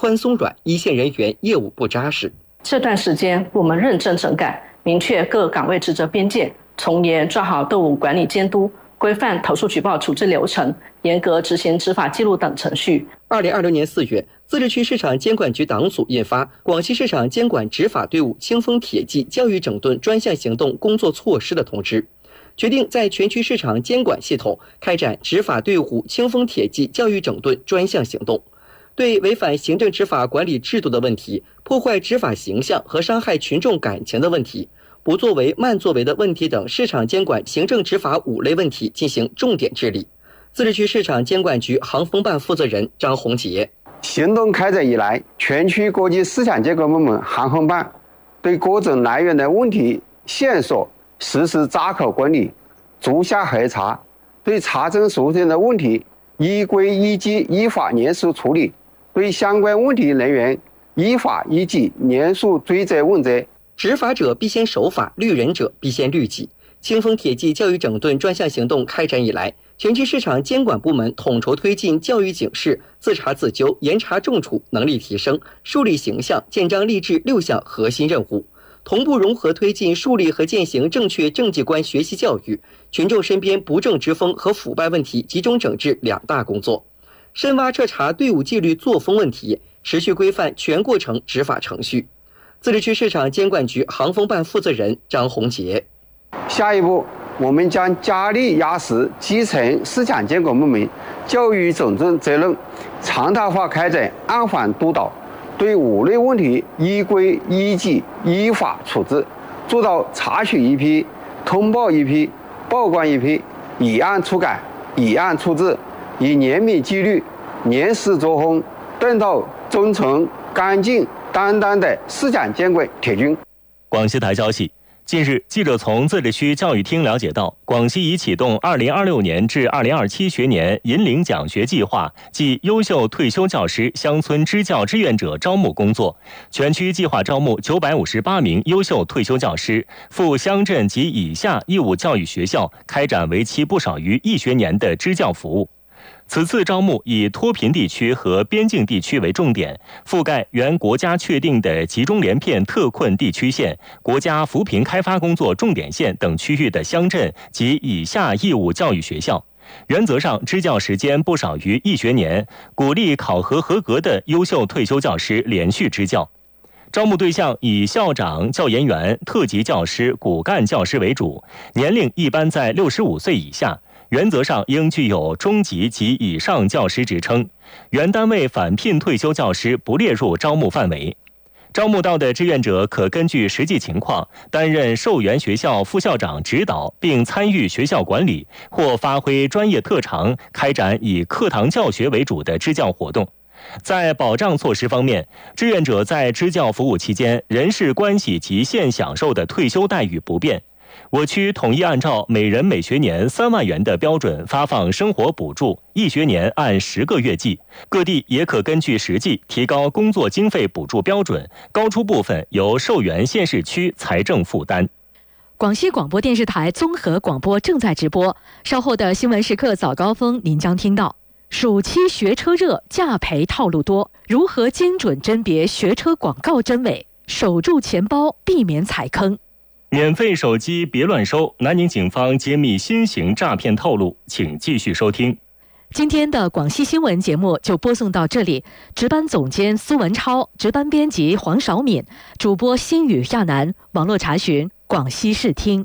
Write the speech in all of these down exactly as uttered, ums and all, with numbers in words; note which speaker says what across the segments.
Speaker 1: 宽松软，一线人员业务不扎实。
Speaker 2: 这段时间，我们认真整改，明确各岗位职责边界，从严抓好队伍管理监督，规范投诉举报处置流程，严格执行执法记录等程序。
Speaker 1: 二零二零年四月，自治区市场监管局党组印发《广西市场监管执法队伍清风铁骑教育整顿专项行动工作措施》的通知，决定在全区市场监管系统开展执法队伍清风铁骑教育整顿专项行动，对违反行政执法管理制度的问题、破坏执法形象和伤害群众感情的问题、不作为、慢作为的问题等市场监管行政执法五类问题进行重点治理。自治区市场监管局航风办负责人张宏杰：
Speaker 3: 行动开展以来，全区各级市场监管部门航风办对各种来源的问题线索实施扎口管理、逐项核查，对查证出现的问题依规依纪依法严肃处理，对相关问题人员依法依纪严肃追责问责。
Speaker 1: 执法者必先守法，律人者必先律己。清风铁骑教育整顿专项行动开展以来，全区市场监管部门统筹推进教育警示、自查自纠、严查重处、能力提升、树立形象、建章立志六项核心任务，同步融合推进树立和践行正确政绩观学习教育，群众身边不正之风和腐败问题集中整治两大工作，深挖彻查队伍纪律作风问题，持续规范全过程执法程序。自治区市场监管局航风办负责人张宏杰：
Speaker 3: 下一步，我们将加力压实基层市场监管部门教育整顿责任，常态化开展暗访督导，对五类问题依规依纪依法处置，做到查取一批、通报一批、报关一批，以案处改、以案处置，以严明纪律、严实作风，锻造忠诚、干净、担当的市场监管铁军。
Speaker 4: 广西台消息，近日，记者从自治区教育厅了解到，广西已启动二零二六年至二零二七学年引领奖学计划暨优秀退休教师乡村支教志愿者招募工作，全区计划招募九百五十八名优秀退休教师，赴乡镇及以下义务教育学校开展为期不少于一学年的支教服务。此次招募以脱贫地区和边境地区为重点，覆盖原国家确定的集中连片特困地区县、国家扶贫开发工作重点县等区域的乡镇及以下义务教育学校。原则上，支教时间不少于一学年，鼓励考核合格的优秀退休教师连续支教。招募对象以校长、教研员、特级教师、骨干教师为主，年龄一般在六十五岁以下。原则上应具有中级及以上教师职称，原单位返聘退休教师不列入招募范围。招募到的志愿者可根据实际情况担任受援学校副校长指导，并参与学校管理，或发挥专业特长，开展以课堂教学为主的支教活动。在保障措施方面，志愿者在支教服务期间，人事关系及现享受的退休待遇不变。我区统一按照每人每学年三万元的标准发放生活补助，一学年按十个月计。各地也可根据实际提高工作经费补助标准，高出部分由受援县市区财政负担。
Speaker 5: 广西广播电视台综合广播正在直播，稍后的新闻时刻早高峰您将听到：暑期学车热，价赔套路多，如何精准甄别学车广告真伪？守住钱包，避免踩坑。
Speaker 4: 免费手机别乱收，南宁警方揭秘新型诈骗套路，请继续收听。
Speaker 5: 今天的广西新闻节目就播送到这里，值班总监苏文超，值班编辑黄少敏，主播新宇亚楠，网络查询广西视听。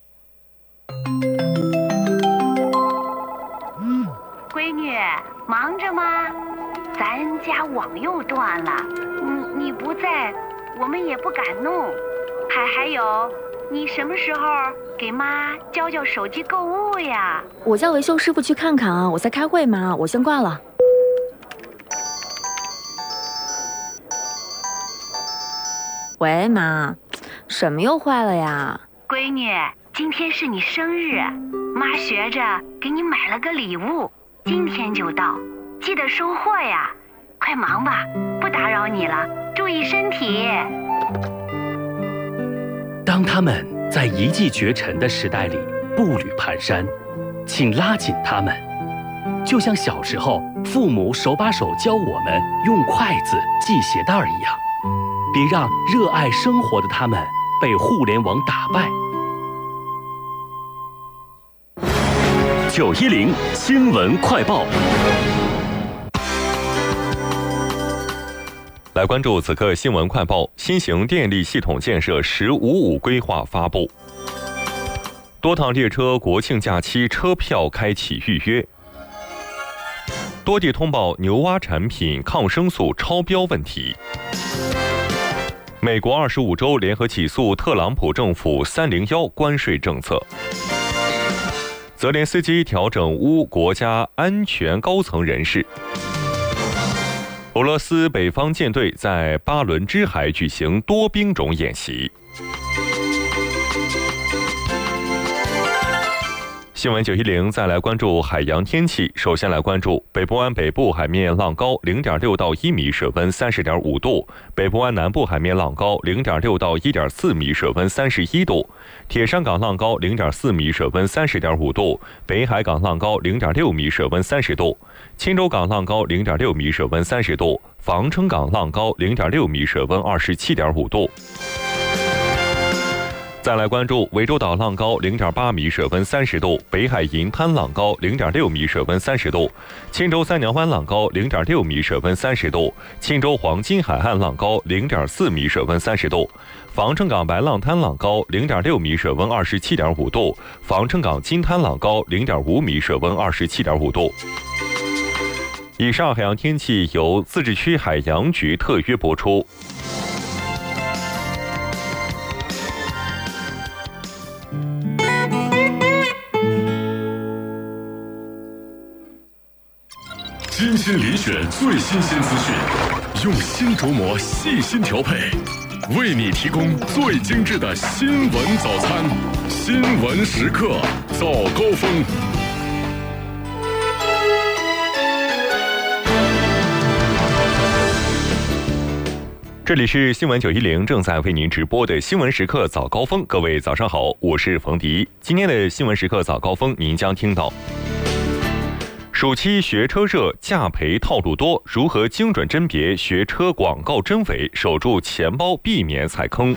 Speaker 6: 闺女，忙着吗？咱家网又断了，你你不在，我们也不敢弄。还还有，你什么时候给妈教教手机购物呀？
Speaker 7: 我叫维修师傅去看看啊，我在开会嘛，我先挂了。喂，妈，什么又坏了呀？
Speaker 6: 闺女，今天是你生日，妈学着给你买了个礼物，今天就到，记得收货呀。快忙吧，不打扰你了，注意身体。
Speaker 8: 当他们在一骑绝尘的时代里步履蹒跚，请拉紧他们，就像小时候父母手把手教我们用筷子系鞋带一样，别让热爱生活的他们被互联网打败。九一零新闻快报，
Speaker 9: 来关注此刻新闻快报。新型电力系统建设“十五五”规划发布，多趟列车国庆假期车票开启预约。多地通报牛蛙产品抗生素超标问题。美国二十五州联合起诉特朗普政府三零一关税政策。泽连斯基调整乌国家安全高层人士。俄罗斯北方舰队在巴伦支海举行多兵种演习。新闻九一零再来关注海洋天气。首先来关注北部湾北部海面浪高零点六到一米，水温三十点五度；北部湾南部海面浪高零点六到一点四米，水温三十一度；铁山港浪高零点四米，水温三十点五度；北海港浪高零点六米，水温三十度；钦州港浪高零点六米，水温三十度；防城港浪高零点六米，水温二十七点五度。再来关注涠洲岛浪高零点八米，水温三十度；北海银滩浪高零点六米，水温三十度；钦州三娘湾浪高零点六米，水温三十度；钦州黄金海岸浪高零点四米，水温三十度；防城港白浪滩浪高零点六米，水温二十七点五度；防城港金滩浪高零点五米，水温二十七点五度。以上海洋天气由自治区海洋局特约播出。
Speaker 10: 精心遴选最新鲜资讯，用心琢磨，细心调配，为你提供最精致的新闻早餐。新闻时刻早高峰。
Speaker 9: 这里是新闻九一零正在为您直播的新闻时刻早高峰，各位早上好，我是冯迪。今天的新闻时刻早高峰，您将听到。暑期学车热，价赔套路多，如何精准甄别学车广告真伪，守住钱包，避免踩坑？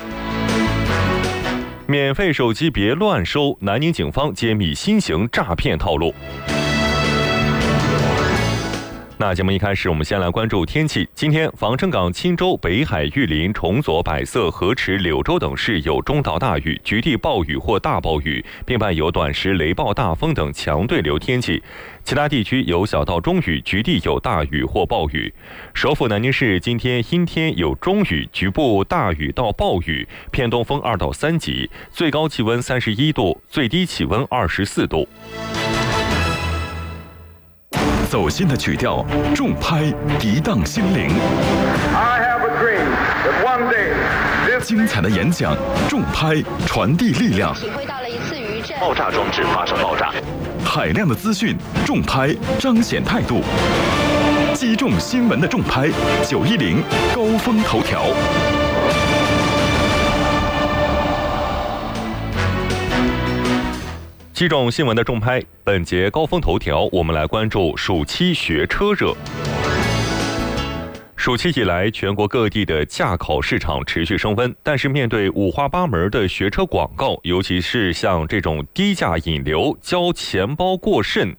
Speaker 9: 免费手机别乱收，南宁警方揭秘新型诈骗套路。那节目一开始，我们先来关注天气。今天，防城港、钦州、北海、玉林、崇左、百色、河池、柳州等市有中到大雨，局地暴雨或大暴雨，并伴有短时雷暴、大风等强对流天气。其他地区有小到中雨，局地有大雨或暴雨。首府南宁市今天阴天有中雨，局部大雨到暴雨，偏东风二到三级，最高气温三十一度，最低气温二十四度。
Speaker 10: 走心的曲调，重拍涤荡心灵。精彩的演讲，重拍传递力量。
Speaker 11: 体会到了一次余震，
Speaker 10: 爆炸装置发生爆炸。海量的资讯，重拍彰显态度。击中新闻的重拍，九一零高峰头条。
Speaker 9: 击中新闻的重拍，本节高峰头条，我们来关注暑期学车热。暑期以来，全国各地的驾考市场持续升温，但是面对五花八门的学车广告，尤其是像这种低价引流、交钱包过甚，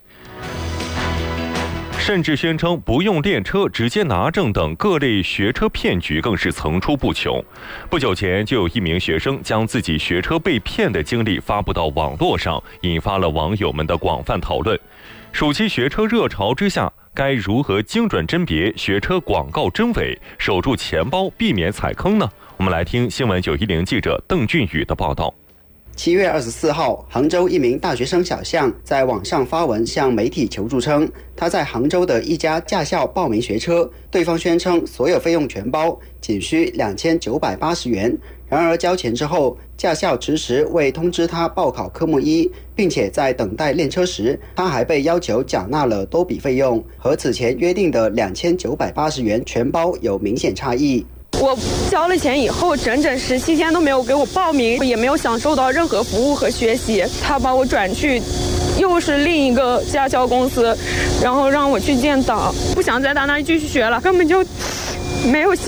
Speaker 9: 甚至宣称不用练车直接拿证等各类学车骗局更是层出不穷。不久前就有一名学生将自己学车被骗的经历发布到网络上，引发了网友们的广泛讨论。暑期学车热潮之下，该如何精准甄别学车广告真伪，守住钱包，避免踩坑呢？我们来听新闻九一零记者邓俊宇的报道。
Speaker 12: 七月二十四号，杭州一名大学生小象在网上发文向媒体求助称，他在杭州的一家驾校报名学车，对方宣称所有费用全包，仅需两千九百八十元。然而交钱之后，驾校迟迟未通知他报考科目一，并且在等待练车时，他还被要求缴纳了多笔费用，和此前约定的两千九百八十元全包有明显差异。
Speaker 13: 我交了钱以后，整整十七天都没有给我报名，也没有享受到任何服务和学习。他把我转去又是另一个驾校公司，然后让我去建档，不想在他那里继续学了，根本就没有